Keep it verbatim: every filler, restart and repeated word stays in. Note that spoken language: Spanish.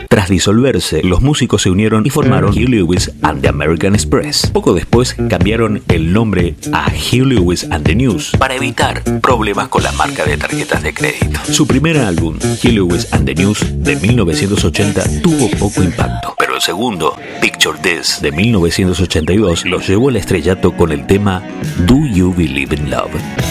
Tras disolverse, los músicos se unieron y formaron Huey Lewis and the American Express. Poco después cambiaron el nombre a Huey Lewis and the News para evitar problemas con la marca de tarjetas de crédito. Su primer álbum, Huey Lewis and the News, de mil novecientos ochenta, tuvo poco impacto, pero el segundo, Picture This, de mil novecientos ochenta y dos, los llevó al estrellato con el tema Do You Believe in Love.